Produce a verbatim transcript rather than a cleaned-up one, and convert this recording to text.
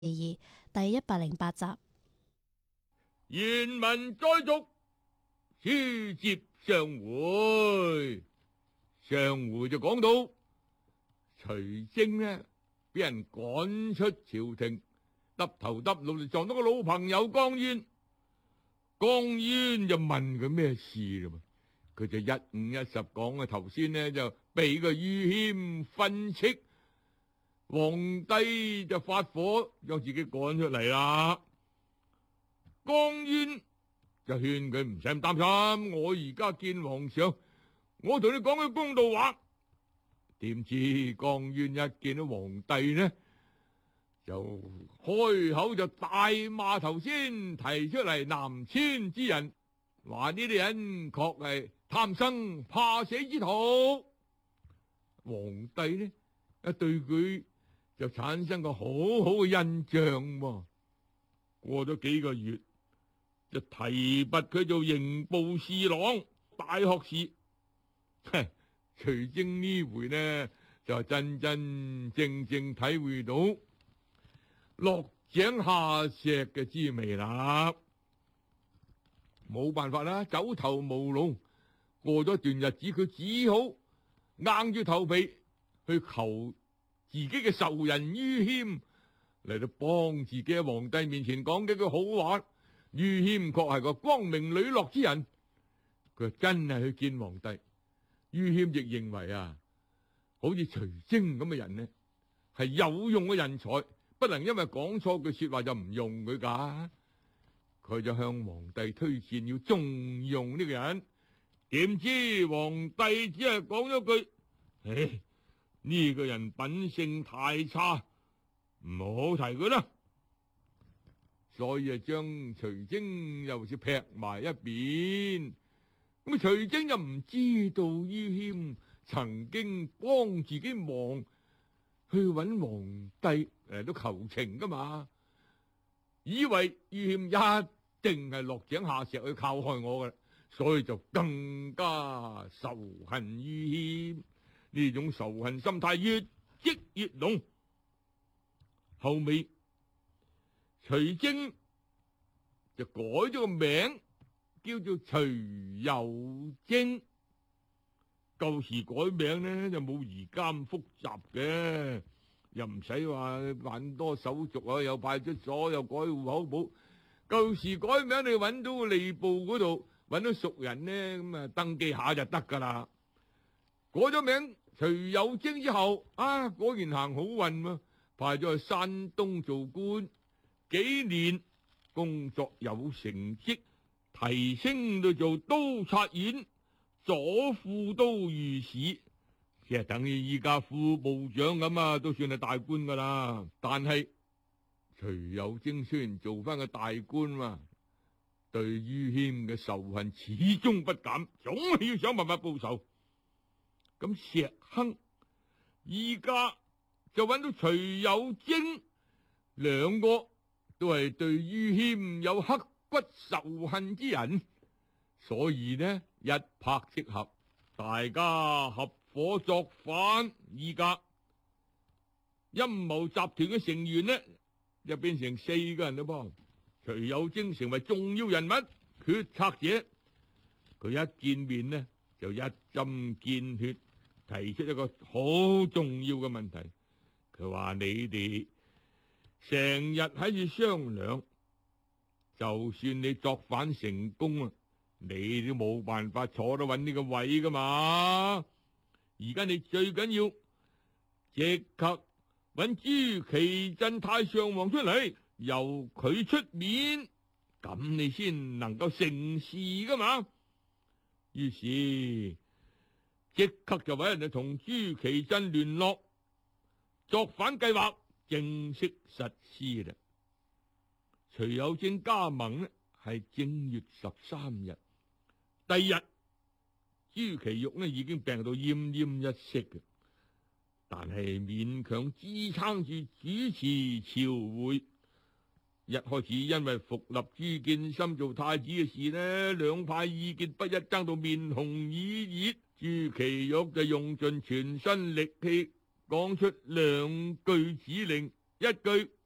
二第一百零八集。 言文再續，書接上回。上回就講到徐征呢，俾人趕出朝廷，耷頭耷腦就撞到個老朋友江淵。江淵就問佢咩事啦嘛，佢就一五一十講啊。頭先呢就俾個于謙訓斥，皇帝就發火，將自己趕出嚟啦。江淵就勸佢唔使咁擔心，我而家見皇上，我同你講句公道話。點知江淵一見到皇帝呢，就開口就大罵頭先提出嚟南遷之人，話呢啲人確係貪生怕死之徒。皇帝呢一對佢就產生個好好嘅印象喎。過咗幾個月，就提拔佢做刑部侍郎、大學士。徐征呢回呢就真真正正體會到落井下石嘅滋味啦。冇辦法啦，走投無路。過咗段日子，佢只好硬住頭皮去求自己嘅仇人于謙嚟到幫自己喺皇帝面前講幾句好話。于謙確係個光明磊落之人，佢真係去見皇帝。于謙亦認為啊，好似徐征咁嘅人呢，係有用嘅人才，不能因為講錯句說話就唔用佢噶。佢就向皇帝推薦要重用呢個人，點知皇帝只係講咗句：唉，呢個人品性太差，唔好提佢啦。所以啊，將徐征又是劈埋一邊。咁徐征就唔知道于謙曾經幫自己忙去揾皇帝誒都求情噶嘛，以為于謙一定係落井下石去靠害我嘅，所以就更加仇恨于謙。呢種仇恨心態越積越濃。後尾徐征就改咗個名，叫做徐有貞。舊時改名呢就冇而家咁複雜嘅，又唔使話辦多手續啊，又派出所又改戶口簿。舊時改名你揾到吏部嗰度揾到熟人呢，咁啊登記下就得噶啦。改咗名徐有貞之後啊，果然行好運啊，派咗去山東做官，幾年工作有成績，提升到做都察院左副都御史，即係等於依家副部長咁啊，都算係大官噶啦。但係徐有貞雖然做翻個大官嘛，對于謙嘅仇恨始終不減，總係要想辦法報仇。咁石亨依家就揾到徐有貞，兩個都係對于謙有刻骨仇恨之人，所以呢一拍即合，大家合夥作反。依家陰謀集團嘅成員呢，就變成四個人啦噃。徐有貞成為重要人物、決策者。佢一見面呢，就一針見血，提出一個好重要嘅問題。佢話：你哋成日喺度商量，就算你作反成功啊，你都冇辦法坐得穩呢個位噶嘛。而家你最緊要即刻揾朱祁鎮太上皇出嚟，由佢出面，咁你先能夠成事噶嘛。於是即刻就揾人哋同朱祁鎮聯絡，作反計劃正式實施啦。徐有貞加盟呢係正月十三日，第二日朱祁鈺呢已經病到奄奄一息嘅，但係勉強支撐住主持朝會。一開始因為復立朱見深做太子嘅事呢，兩派意見不一，爭到面紅耳熱。朱祁鈺就用盡全身力氣講出兩句指令，一句